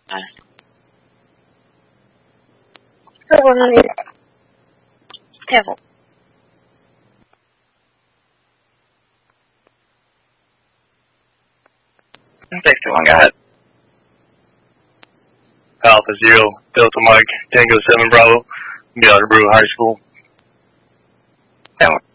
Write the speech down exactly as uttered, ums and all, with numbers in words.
Careful. Takes too long, go ahead. Alpha Zero, Delta Mike, Tango seven Bravo, get out of Brew High School. That one.